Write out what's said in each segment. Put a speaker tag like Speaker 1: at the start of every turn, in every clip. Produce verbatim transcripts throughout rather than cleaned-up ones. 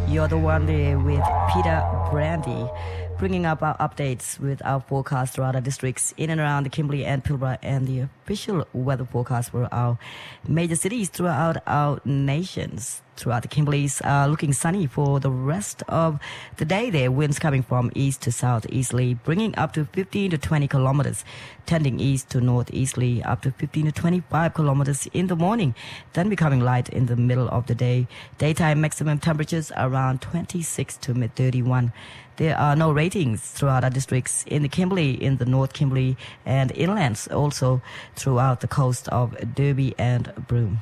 Speaker 1: You're the one there with Peter Brandy, bringing up our updates with our forecast throughout our districts in and around the Kimberley and Pilbara, and the official weather forecast for our major cities throughout our nations. Throughout the Kimberleys, uh, looking sunny for the rest of the day there. Winds coming from east to south easterly, bringing up to fifteen to twenty kilometers, tending east to northeasterly up to fifteen to twenty-five kilometers in the morning, then becoming light in the middle of the day. Daytime maximum temperatures around twenty-six to mid thirty-one. There are no ratings throughout our districts in the Kimberley, in the North Kimberley and inlands, also throughout the coast of Derby and Broome.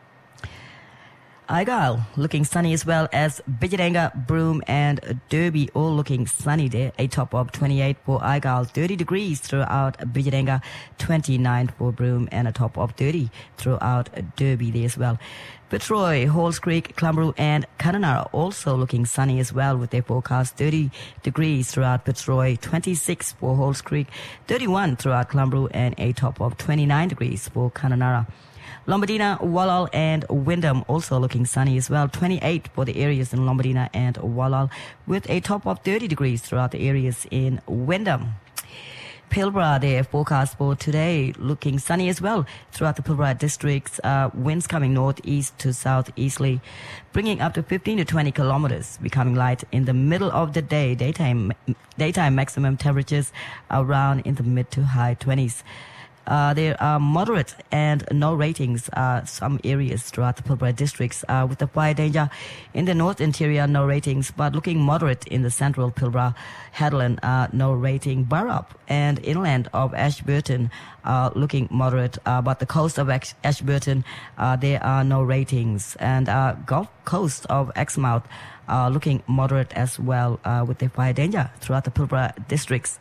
Speaker 1: Argyle looking sunny as well as Bijaranga, Broome and Derby all looking sunny there. A top of twenty-eight for Argyle, thirty degrees throughout Bijaranga, twenty-nine for Broome and a top of thirty throughout Derby there as well. Fitzroy, Halls Creek, Clumberoo and Kununurra also looking sunny as well with their forecast thirty degrees throughout Fitzroy, twenty-six for Halls Creek, thirty-one throughout Clumberoo and a top of twenty-nine degrees for Kununurra. Lombardina, Wallal and Wyndham also looking sunny as well. twenty-eight for the areas in Lombardina and Wallal with a top of thirty degrees throughout the areas in Wyndham. Pilbara, their forecast for today looking sunny as well throughout the Pilbara districts. Uh, winds coming northeast to southeasterly, bringing up to fifteen to twenty kilometers, becoming light in the middle of the day. Daytime, daytime maximum temperatures around in the mid to high twenties. Uh, there are moderate and no ratings, uh, some areas throughout the Pilbara districts, uh, with the fire danger in the north interior, no ratings, but looking moderate in the central Pilbara, Headland, uh, no rating. Burrup and inland of Ashburton, uh, looking moderate, uh, but the coast of Ash- Ashburton, uh, there are no ratings. And, uh, Gulf Coast of Exmouth, uh, looking moderate as well, uh, with the fire danger throughout the Pilbara districts.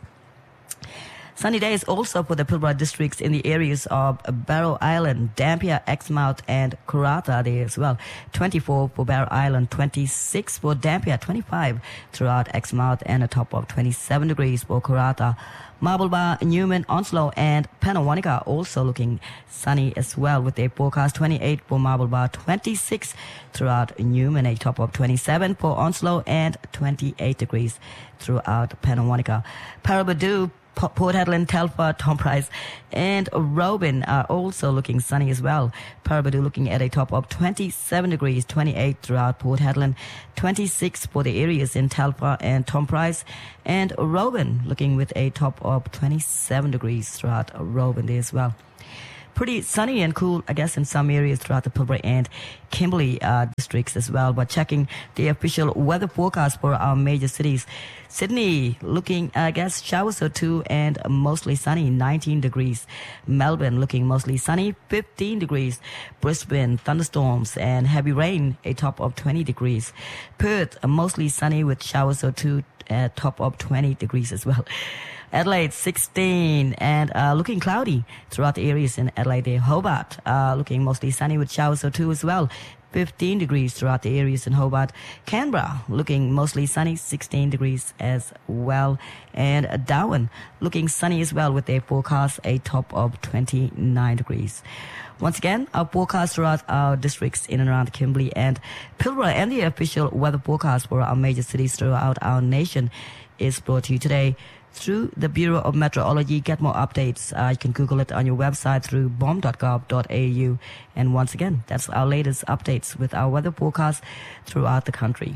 Speaker 1: Sunny days also for the Pilbara districts in the areas of Barrow Island, Dampier, Exmouth and Karratha there as well. twenty-four for Barrow Island, twenty-six for Dampier, twenty-five throughout Exmouth and a top of twenty-seven degrees for Karratha. Marble Bar, Newman, Onslow and Panawanika also looking sunny as well with a forecast twenty-eight for Marble Bar, twenty-six throughout Newman, a top of twenty-seven for Onslow and twenty-eight degrees throughout Panawanika. Paraburdoo, Port Hedland, Telfer, Tom Price and Robin are also looking sunny as well. Paraburdoo looking at a top of twenty-seven degrees, twenty-eight throughout Port Hedland, twenty-six for the areas in Telfer and Tom Price, and Robin looking with a top of twenty-seven degrees throughout Robin there as well. Pretty sunny and cool, I guess, in some areas throughout the Pilbara and Kimberley uh, districts as well. But checking the official weather forecast for our major cities. Sydney looking, I guess, showers or two and mostly sunny, nineteen degrees. Melbourne looking mostly sunny, fifteen degrees. Brisbane, thunderstorms and heavy rain, a top of twenty degrees. Perth, mostly sunny with showers or two, a top of twenty degrees as well. Adelaide, sixteen and uh, looking cloudy throughout the areas in Adelaide. Hobart, uh, looking mostly sunny with showers or two as well. fifteen degrees throughout the areas in Hobart. Canberra, looking mostly sunny, sixteen degrees as well. And Darwin, looking sunny as well with a forecast, a top of twenty-nine degrees. Once again, our forecast throughout our districts in and around Kimberley and Pilbara and the official weather forecast for our major cities throughout our nation is brought to you today through the Bureau of Meteorology. Get more updates. Uh, you can Google it on your website through bomb dot gov dot a u. And once again, that's our latest updates with our weather forecast throughout the country.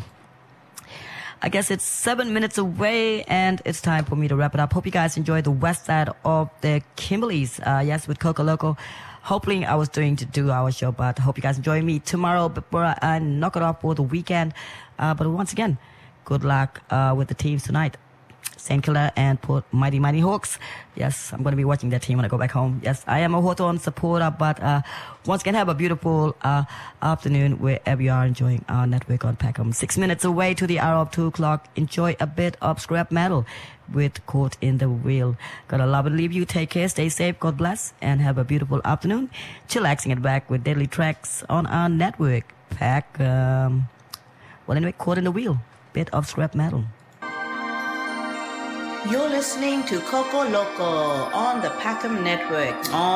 Speaker 1: I guess it's seven minutes away and it's time for me to wrap it up. Hope you guys enjoyed the west side of the Kimberleys. Uh, yes, with Coco Loco. Hopefully I was doing to do our show, but I hope you guys enjoy me tomorrow before I knock it off for the weekend. Uh, but once again, good luck uh, with the teams tonight. Saint Kilda and Port Mighty Mighty Hawks. Yes, I'm going to be watching that team when I go back home. Yes, I am a Hawthorn supporter, but uh, once again, have a beautiful uh, afternoon wherever you are enjoying our network on Peckham. Six minutes away to the hour of two o'clock. Enjoy a bit of scrap metal with Caught in the Wheel. Gotta love and leave you. Take care, stay safe, God bless, and have a beautiful afternoon. Chillaxing it back with deadly tracks on our network. Pack, um, well anyway, Caught in the Wheel. Bit of scrap metal.
Speaker 2: You're listening to Coco Loco on the Packham Network. On